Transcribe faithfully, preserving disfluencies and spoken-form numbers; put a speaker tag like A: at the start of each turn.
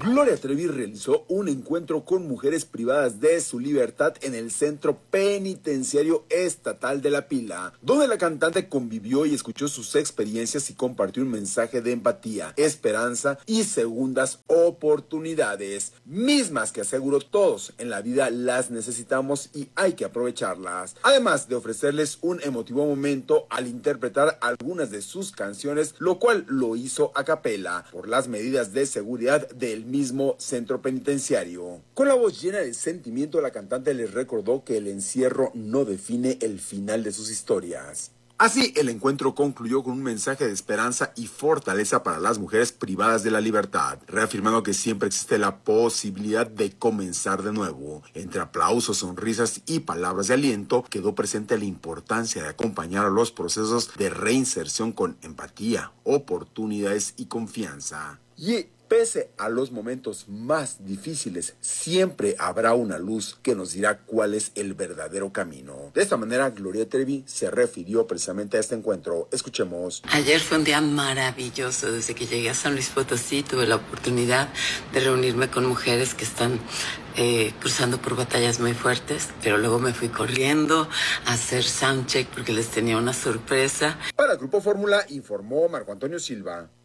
A: Gloria Trevi realizó un encuentro con mujeres privadas de su libertad en el Centro Penitenciario Estatal de La Pila, donde la cantante convivió y escuchó sus experiencias y compartió un mensaje de empatía, esperanza y segundas oportunidades, mismas que aseguró todos en la vida las necesitamos y hay que aprovecharlas, además de ofrecerles un emotivo momento al interpretar algunas de sus canciones, lo cual lo hizo a capela por las medidas de seguridad del mismo centro penitenciario. Con la voz llena de sentimiento, la cantante les recordó que el encierro no define el final de sus historias. Así, el encuentro concluyó con un mensaje de esperanza y fortaleza para las mujeres privadas de la libertad, reafirmando que siempre existe la posibilidad de comenzar de nuevo. Entre aplausos, sonrisas y palabras de aliento, quedó presente la importancia de acompañar a los procesos de reinserción con empatía, oportunidades y confianza. Y pese a los momentos más difíciles, siempre habrá una luz que nos dirá cuál es el verdadero camino. De esta manera, Gloria Trevi se refirió precisamente a este encuentro. Escuchemos.
B: Ayer fue un día maravilloso. Desde que llegué a San Luis Potosí tuve la oportunidad de reunirme con mujeres que están eh, cruzando por batallas muy fuertes, pero luego me fui corriendo a hacer soundcheck porque les tenía una sorpresa.
A: Para el Grupo Fórmula informó Marco Antonio Silva.